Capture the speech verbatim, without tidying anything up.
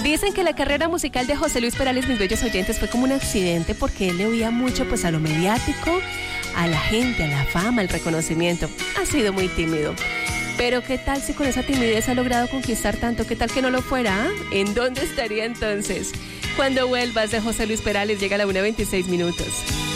Dicen que la carrera musical de José Luis Perales, mis bellos oyentes, fue como un accidente porque él le oía mucho pues a lo mediático, a la gente, a la fama, al reconocimiento. Ha sido muy tímido. Pero ¿qué tal si con esa timidez ha logrado conquistar tanto? ¿Qué tal que no lo fuera? ¿Ah? ¿En dónde estaría entonces? Cuando vuelvas de José Luis Perales llega a la una veintiséis minutos.